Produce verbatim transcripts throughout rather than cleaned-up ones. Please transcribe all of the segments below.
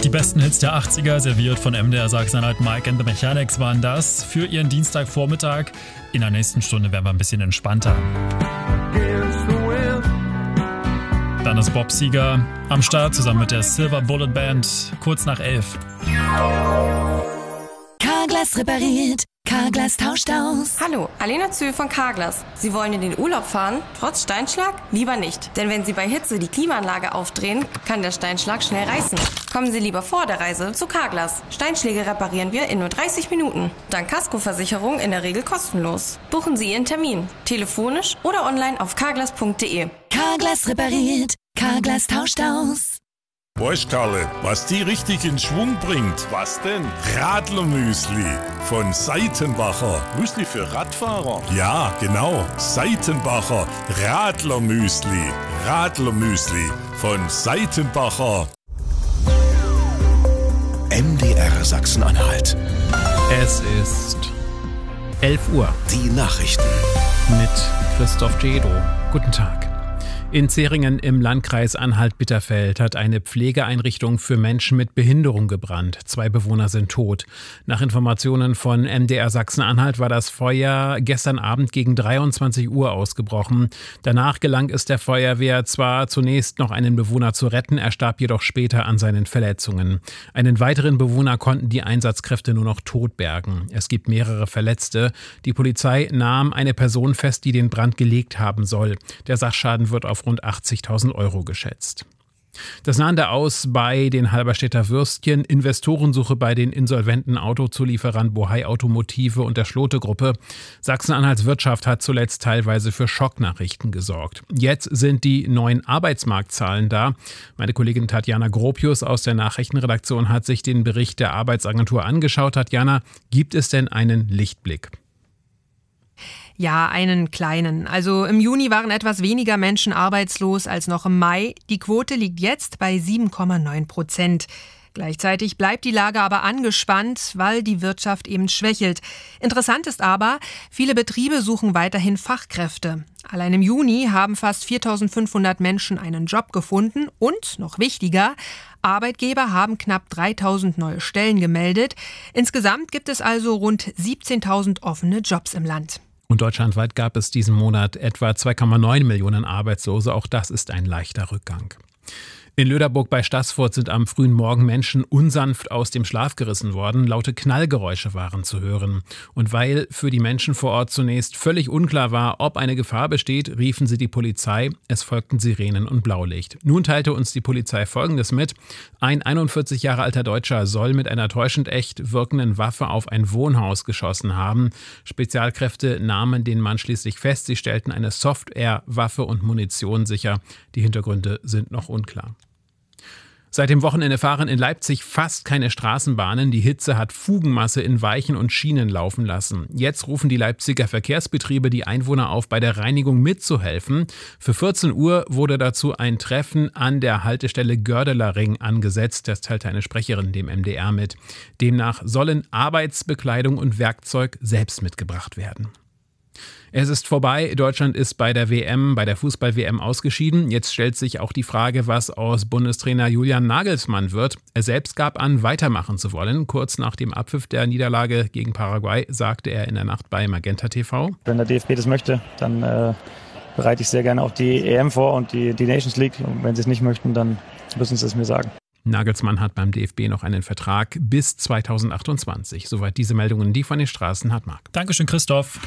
Die besten Hits der achtziger, serviert von M D R Sachsen-Anhalt. Mike and the Mechanics waren das für Ihren Dienstagvormittag. In der nächsten Stunde werden wir ein bisschen entspannter. Dann ist Bob Seger am Start zusammen mit der Silver Bullet Band, kurz nach elf. Carglass repariert, Carglass tauscht aus. Hallo, Alena Zühl von Carglass. Sie wollen in den Urlaub fahren, trotz Steinschlag? Lieber nicht. Denn wenn Sie bei Hitze die Klimaanlage aufdrehen, kann der Steinschlag schnell reißen. Kommen Sie lieber vor der Reise zu Carglass. Steinschläge reparieren wir in nur dreißig Minuten. Dank Kaskoversicherung in der Regel kostenlos. Buchen Sie Ihren Termin, telefonisch oder online auf carglass punkt de. Carglass repariert, Carglass tauscht aus. Weißt Karle, was die richtig in Schwung bringt? Was denn? Radlermüsli von Seitenbacher. Müsli für Radfahrer? Ja, genau. Seitenbacher Radlermüsli. Radlermüsli von Seitenbacher. M D R Sachsen-Anhalt. Es ist elf Uhr. Die Nachrichten. Mit Christoph Jedo. Guten Tag. In Zähringen im Landkreis Anhalt-Bitterfeld hat eine Pflegeeinrichtung für Menschen mit Behinderung gebrannt. Zwei Bewohner sind tot. Nach Informationen von M D R Sachsen-Anhalt war das Feuer gestern Abend gegen dreiundzwanzig Uhr ausgebrochen. Danach gelang es der Feuerwehr zwar zunächst noch einen Bewohner zu retten, er starb jedoch später an seinen Verletzungen. Einen weiteren Bewohner konnten die Einsatzkräfte nur noch tot bergen. Es gibt mehrere Verletzte. Die Polizei nahm eine Person fest, die den Brand gelegt haben soll. Der Sachschaden wird auf rund achtzigtausend Euro geschätzt. Das nahende Aus bei den Halberstädter Würstchen, Investorensuche bei den insolventen Autozulieferern Bohai Automotive und der Schlote-Gruppe. Sachsen-Anhalts Wirtschaft hat zuletzt teilweise für Schocknachrichten gesorgt. Jetzt sind die neuen Arbeitsmarktzahlen da. Meine Kollegin Tatjana Gropius aus der Nachrichtenredaktion hat sich den Bericht der Arbeitsagentur angeschaut. Tatjana, gibt es denn einen Lichtblick? Ja, einen kleinen. Also im Juni waren etwas weniger Menschen arbeitslos als noch im Mai. Die Quote liegt jetzt bei sieben Komma neun Prozent. Gleichzeitig bleibt die Lage aber angespannt, weil die Wirtschaft eben schwächelt. Interessant ist aber, viele Betriebe suchen weiterhin Fachkräfte. Allein im Juni haben fast viertausendfünfhundert Menschen einen Job gefunden und, noch wichtiger, Arbeitgeber haben knapp dreitausend neue Stellen gemeldet. Insgesamt gibt es also rund siebzehntausend offene Jobs im Land. Und deutschlandweit gab es diesen Monat etwa zwei Komma neun Millionen Arbeitslose. Auch das ist ein leichter Rückgang. In Löderburg bei Staßfurt sind am frühen Morgen Menschen unsanft aus dem Schlaf gerissen worden. Laute Knallgeräusche waren zu hören. Und weil für die Menschen vor Ort zunächst völlig unklar war, ob eine Gefahr besteht, riefen sie die Polizei. Es folgten Sirenen und Blaulicht. Nun teilte uns die Polizei Folgendes mit. Ein einundvierzig Jahre alter Deutscher soll mit einer täuschend echt wirkenden Waffe auf ein Wohnhaus geschossen haben. Spezialkräfte nahmen den Mann schließlich fest. Sie stellten eine Software-Waffe und Munition sicher. Die Hintergründe sind noch unklar. Seit dem Wochenende fahren in Leipzig fast keine Straßenbahnen. Die Hitze hat Fugenmasse in Weichen und Schienen laufen lassen. Jetzt rufen die Leipziger Verkehrsbetriebe die Einwohner auf, bei der Reinigung mitzuhelfen. Für vierzehn Uhr wurde dazu ein Treffen an der Haltestelle Gördeler Ring angesetzt. Das teilte eine Sprecherin dem M D R mit. Demnach sollen Arbeitsbekleidung und Werkzeug selbst mitgebracht werden. Es ist vorbei. Deutschland ist bei der W M, bei der Fußball-W M ausgeschieden. Jetzt stellt sich auch die Frage, was aus Bundestrainer Julian Nagelsmann wird. Er selbst gab an, weitermachen zu wollen. Kurz nach dem Abpfiff der Niederlage gegen Paraguay sagte er in der Nacht bei Magenta T V: Wenn der D F B das möchte, dann äh, bereite ich sehr gerne auch die E M vor und die, die Nations League. Und wenn sie es nicht möchten, dann müssen sie es mir sagen. Nagelsmann hat beim D F B noch einen Vertrag bis zweitausendachtundzwanzig. Soweit diese Meldungen, die von den Straßen hat Marc. Dankeschön, Christoph.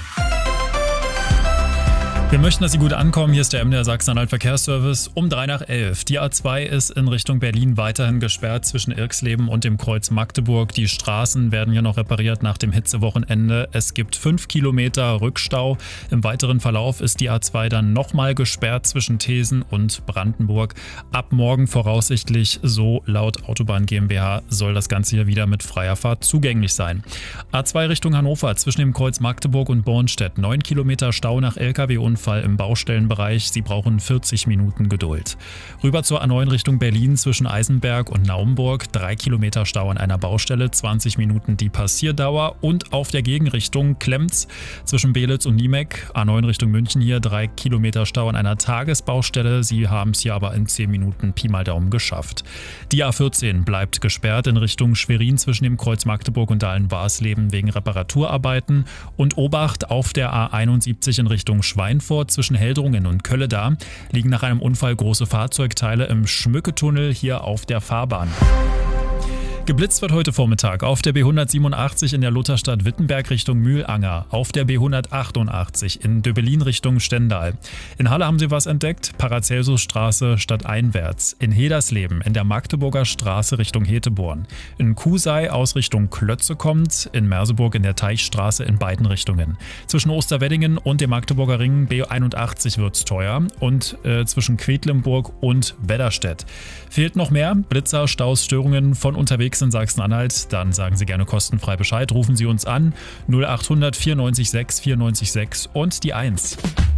Wir möchten, dass Sie gut ankommen. Hier ist der M D R Sachsen-Anhalt Verkehrsservice um drei nach elf. Die A zwei ist in Richtung Berlin weiterhin gesperrt zwischen Irxleben und dem Kreuz Magdeburg. Die Straßen werden hier noch repariert nach dem Hitzewochenende. Es gibt fünf Kilometer Rückstau. Im weiteren Verlauf ist die A zwei dann nochmal gesperrt zwischen Thesen und Brandenburg. Ab morgen voraussichtlich, so laut Autobahn GmbH, soll das Ganze hier wieder mit freier Fahrt zugänglich sein. A zwei Richtung Hannover zwischen dem Kreuz Magdeburg und Bornstedt. neun Kilometer Stau nach L K W-Unfall Unfall im Baustellenbereich. Sie brauchen vierzig Minuten Geduld. Rüber zur A neun Richtung Berlin zwischen Eisenberg und Naumburg. Drei Kilometer Stau an einer Baustelle, zwanzig Minuten die Passierdauer. Und auf der Gegenrichtung klemmt's zwischen Belitz und Niemek. A neun Richtung München hier, drei Kilometer Stau an einer Tagesbaustelle. Sie haben es hier aber in zehn Minuten Pi mal Daumen geschafft. Die A vierzehn bleibt gesperrt in Richtung Schwerin zwischen dem Kreuz Magdeburg und Dahlen-Barsleben wegen Reparaturarbeiten. Und Obacht auf der A einundsiebzig in Richtung Schweinfurt zwischen Heldrungen und Kölleda liegen nach einem Unfall große Fahrzeugteile im Schmücketunnel hier auf der Fahrbahn. Geblitzt wird heute Vormittag auf der B hundertsiebenundachtzig in der Lutherstadt Wittenberg Richtung Mühlanger, auf der B hundertachtundachtzig in Döbelin Richtung Stendal. In Halle haben sie was entdeckt, Paracelsusstraße stadteinwärts. In Hedersleben in der Magdeburger Straße Richtung Heteborn. In Kusei aus Richtung Klötze kommt, in Merseburg in der Teichstraße in beiden Richtungen. Zwischen Osterweddingen und dem Magdeburger Ring B einundachtzig wird's teuer und äh, zwischen Quedlinburg und Wedderstedt. Fehlt noch mehr? Blitzer, Staus, Störungen von unterwegs in Sachsen-Anhalt, dann sagen Sie gerne kostenfrei Bescheid, rufen Sie uns an null achthundert vierundneunzig sechs vierundneunzig sechs und die eins.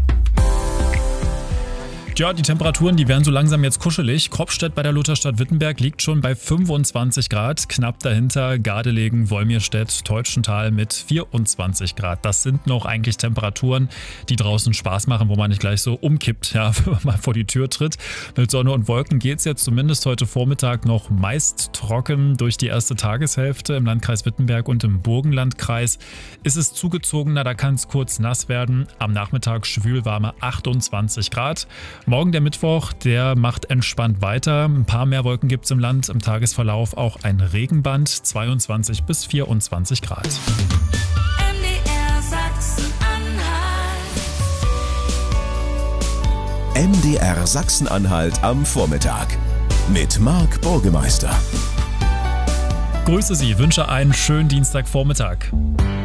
Ja, die Temperaturen, die werden so langsam jetzt kuschelig. Kropstedt bei der Lutherstadt Wittenberg liegt schon bei fünfundzwanzig Grad. Knapp dahinter Gardelegen, Wolmirstedt, Teutschenthal mit vierundzwanzig Grad. Das sind noch eigentlich Temperaturen, die draußen Spaß machen, wo man nicht gleich so umkippt, ja, wenn man mal vor die Tür tritt. Mit Sonne und Wolken geht es jetzt zumindest heute Vormittag noch meist trocken durch die erste Tageshälfte. Im Landkreis Wittenberg und im Burgenlandkreis ist es zugezogener, da kann es kurz nass werden. Am Nachmittag schwülwarme achtundzwanzig Grad. Morgen der Mittwoch, der macht entspannt weiter. Ein paar mehr Wolken gibt es im Land. Im Tagesverlauf auch ein Regenband, zweiundzwanzig bis vierundzwanzig Grad. M D R Sachsen-Anhalt. M D R Sachsen-Anhalt am Vormittag mit Marc Burgemeister. Grüße Sie, wünsche einen schönen Dienstagvormittag.